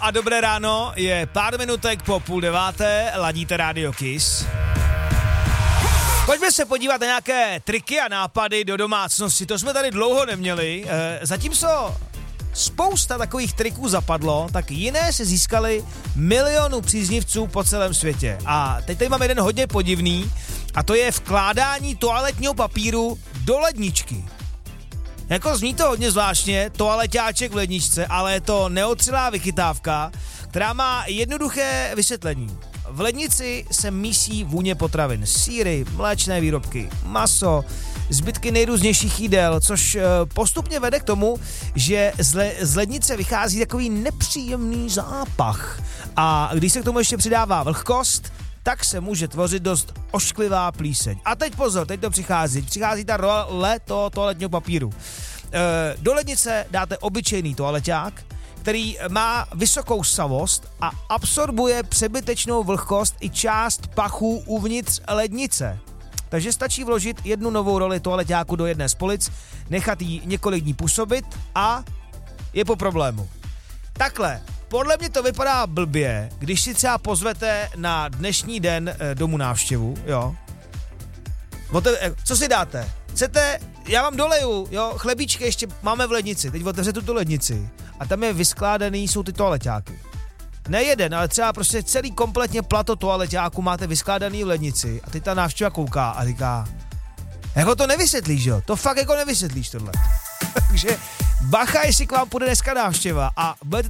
a dobré ráno, je pár minutek po 8:30, ladíte Radio Kiss. Pojďme se podívat na nějaké triky a nápady do domácnosti, to jsme tady dlouho neměli, zatímco spousta takových triků zapadlo, tak jiné se získaly milionu příznivců po celém světě. A teď tady mám jeden hodně podivný, a to je vkládání toaletního papíru do ledničky. Jako zní to hodně zvláštně, toaleťáček v ledničce, ale je to neotřelá vychytávka, která má jednoduché vysvětlení. V lednici se mísí vůně potravin, sýry, mléčné výrobky, maso, zbytky nejrůznějších jídel, což postupně vede k tomu, že z lednice vychází takový nepříjemný zápach. A když se k tomu ještě přidává vlhkost, tak se může tvořit dost ošklivá plíseň. A teď pozor, teď to přichází ta role toho toaletního papíru. Do lednice dáte obyčejný toaleťák, který má vysokou savost a absorbuje přebytečnou vlhkost i část pachů uvnitř lednice. Takže stačí vložit jednu novou roli toaleťáku do jedné z polic, nechat ji několik dní působit a je po problému. Takhle, podle mě to vypadá blbě, když si třeba pozvete na dnešní den domů návštěvu, jo. Co si dáte? Chcete, já vám doleju, jo, chlebíčky ještě máme v lednici, teď otevřete tu lednici a tam je vyskládaný, jsou ty toaleťáky. Ne jeden, ale třeba prostě celý kompletně plato toaleťáku máte vyskládaný v lednici a teď ta návštěva kouká a říká, jako to nevysvětlíš, jo, to fakt jako nevysvětlíš tohle. Takže bacha, jestli k vám půjde dneska návštěva a budete